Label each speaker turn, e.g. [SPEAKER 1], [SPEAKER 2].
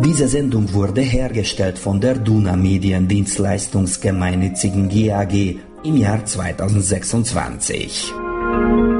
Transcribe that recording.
[SPEAKER 1] Diese Sendung wurde hergestellt von der Duna Mediendienstleistungsgemeinnützigen GAG im Jahr 2026.